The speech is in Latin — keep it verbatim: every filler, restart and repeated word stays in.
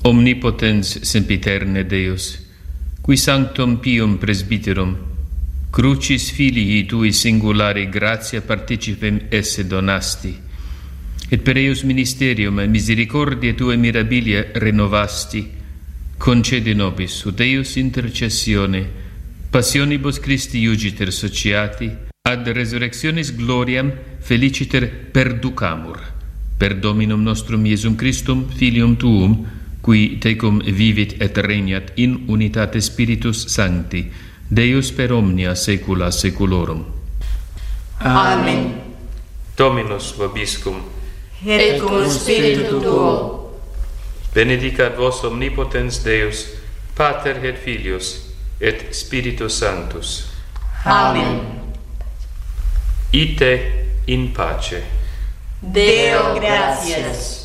Omnipotens sempiterne Deus, qui sanctum pium presbyterum, crucis filii tui singulari gratia participem esse donasti, et per eius ministerium misericordiae tue mirabilia renovasti, concede nobis, ut eius intercessione, passionibus Christi iugiter sociati, ad resurrectionis gloriam feliciter perducamur, per Dominum nostrum Iesum Christum, Filium Tuum, qui tecum vivit et regnat in unitate Spiritus Sancti, Deus per omnia saecula saeculorum. Amen. Dominus vobiscum. Et cum spiritu tuo. Benedicat vos omnipotens Deus, Pater et Filius, et Spiritus Sanctus. Amen. Ite in pace. Deo gratias.